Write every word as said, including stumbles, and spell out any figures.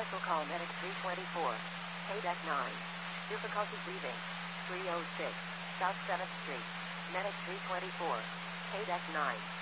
Special call Medic three twenty-four. Paydeck nine. Difficulty breathing. three oh six. South seventh Street. Medic three twenty-four. Paydeck nine.